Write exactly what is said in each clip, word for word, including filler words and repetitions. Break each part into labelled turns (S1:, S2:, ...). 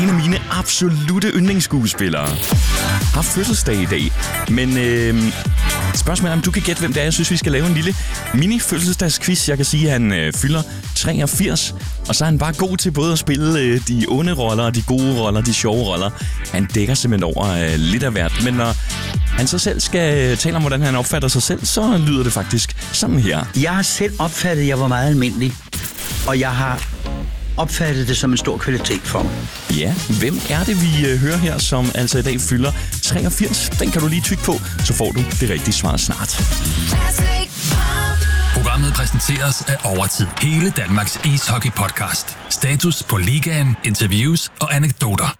S1: en af mine absolutte yndlingsskuespillere, har fødselsdag i dag. Men øh, spørgsmålet er, om du kan gætte, hvem det er. Jeg synes, vi skal lave en lille mini-fødselsdagsquiz. Jeg kan sige, at han øh, fylder treogfirs, og så er han bare god til både at spille øh, de onde roller, de gode roller, de sjove roller. Han dækker simpelthen over øh, lidt af hvert. Men når han så selv skal tale om, hvordan han opfatter sig selv, så lyder det faktisk sådan her.
S2: Jeg har selv opfattet, at jeg var meget almindelig, og jeg har opfattet det som en stor kvalitet for mig.
S1: Ja, hvem er det, vi øh, hører her, som altså i dag fylder treogfirs? Den kan du lige trykke på, så får du det rigtige svar snart.
S3: Programmet præsenteres af Overtid. Hele Danmarks ishockey-podcast. Status på ligaen, interviews og anekdoter.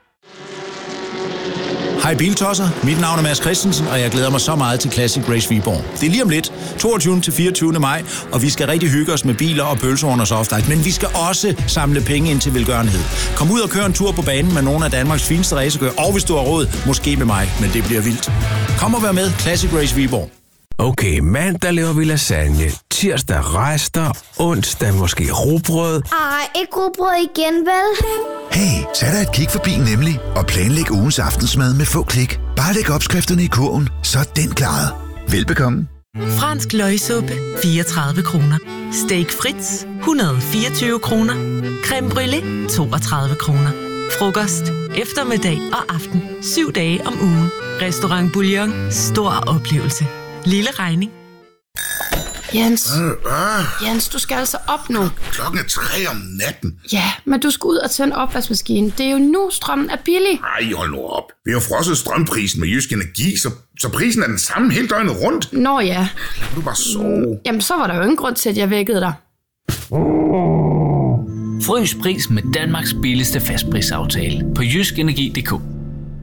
S4: Hej Biltosser, mit navn er Mads Christensen, og jeg glæder mig så meget til Classic Race Viborg. Det er lige om lidt, toogtyvende til fireogtyvende maj, og vi skal rigtig hygge os med biler og pølser under softice, men vi skal også samle penge ind til velgørenhed. Kom ud og kør en tur på banen med nogle af Danmarks fineste racerkører, og hvis du har råd, måske med mig, men det bliver vildt. Kom og vær med, Classic Race Viborg.
S5: Okay, mandag laver vi lasagne, tirsdag rester, onsdag måske rugbrød.
S6: Ej, ikke rugbrød igen, vel?
S7: Hey, så er der et kig forbi nemlig, og planlæg ugens aftensmad med få klik. Bare læg opskrifterne i kurven, så er den klaret. Velbekomme.
S8: Fransk løgsuppe, fireogtredive kroner. Steak Fritz, et hundrede og fireogtyve kroner. Creme brûlée, toogtredive kroner. Frokost, eftermiddag og aften. Syv dage om ugen. Restaurant Bouillon. Stor oplevelse. Lille regning.
S9: Jens, Jens, du skal altså op nu.
S10: Klokken er tre om natten.
S9: Ja, men du skal ud og tænde opvaskemaskinen. Det er jo nu, strømmen er billig.
S10: Ej, hold nu op. Vi har frosset strømprisen med Jysk Energi, så, så prisen er den samme hele døgnet rundt.
S9: Nå ja.
S10: Lad du bare sove.
S9: Jamen, så var der jo ingen grund til, at jeg vækkede dig.
S11: Frøs pris med Danmarks billigste fastprisaftale på jysk energi punktum d k.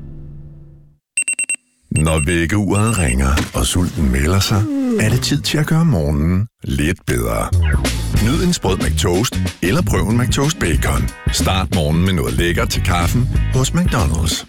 S12: Når vækkeuret ringer, og sulten melder sig, er det tid til at gøre morgenen lidt bedre. Nyd en sprød McToast, eller prøv en McToast Bacon. Start morgenen med noget lækkert til kaffen hos McDonald's.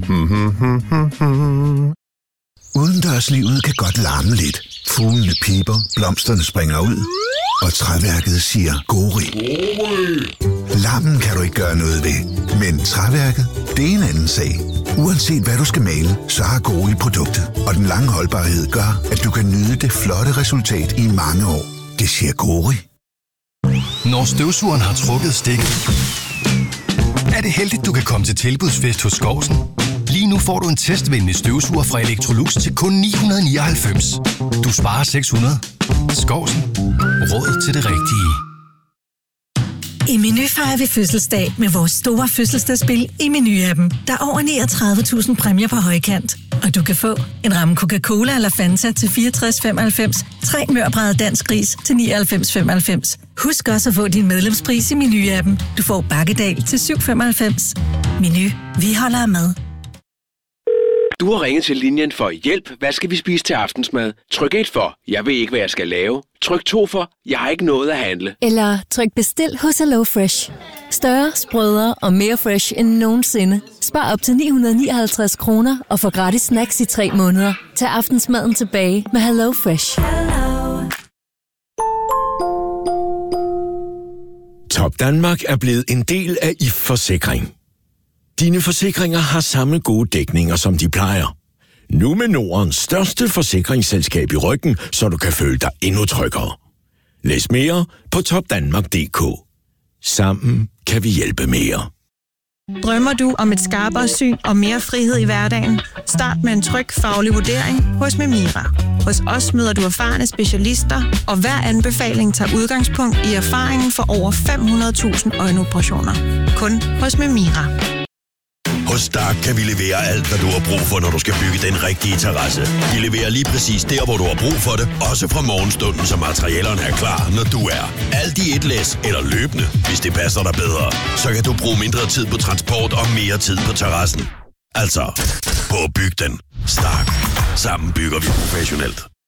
S7: Udendørslivet kan godt larme lidt. Fuglene piper, blomsterne springer ud, og træværket siger gori. Larmen kan du ikke gøre noget ved, men træværket, det er en anden sag. Uanset hvad du skal male, så har Gori produktet, og den lange holdbarhed gør, at du kan nyde det flotte resultat i mange år. Det siger Gori.
S13: Når støvsugeren har trukket stikket, er det heldigt, du kan komme til tilbudsfest hos Skovsen. Lige nu får du en testvenlig støvsuger fra Electrolux til kun ni hundrede nioghalvfems. Du sparer seks hundrede. Skovsen. Råd til det rigtige.
S14: I Meny fejrer vi fødselsdag med vores store fødselsdagsspil i Meny-appen. Der er over niogtredive tusind præmier på højkant. Og du kan få en ramme Coca-Cola eller Fanta til fireogtres femoghalvfems, tre mørbrædder dansk ris til nioghalvfems femoghalvfems. Husk også at få din medlemspris i Meny-appen. Du får bakkedal til syv femoghalvfems. Meny. Vi holder af mad.
S15: Du har ringet til linjen for hjælp. Hvad skal vi spise til aftensmad? Tryk et for, jeg ved ikke, hvad jeg skal lave. Tryk to for, jeg har ikke noget at handle.
S16: Eller tryk bestil hos Hello Fresh. Større, sprødere og mere fresh end nogensinde. Spar op til ni hundrede nioghalvtreds kroner og få gratis snacks i tre måneder. Tag aftensmaden tilbage med Hello Fresh.
S5: Top Danmark er blevet en del af I Forsikring. Dine forsikringer har samme gode dækninger, som de plejer. Nu med Nordens største forsikringsselskab i ryggen, så du kan føle dig endnu tryggere. Læs mere på top danmark punktum d k. Sammen kan vi hjælpe mere.
S17: Drømmer du om et skarpere syn og mere frihed i hverdagen? Start med en tryg faglig vurdering hos Memira. Hos os møder du erfarne specialister, og hver anbefaling tager udgangspunkt i erfaringen for over fem hundrede tusind øjenoperationer. Kun hos Memira.
S18: Hos Stark kan vi levere alt, hvad du har brug for, når du skal bygge den rigtige terrasse. Vi leverer lige præcis der, hvor du har brug for det, også fra morgenstunden, så materialerne er klar, når du er. Alt i et læs eller løbende, hvis det passer dig bedre. Så kan du bruge mindre tid på transport og mere tid på terrassen. Altså, på at bygge den. Stark. Sammen bygger vi professionelt.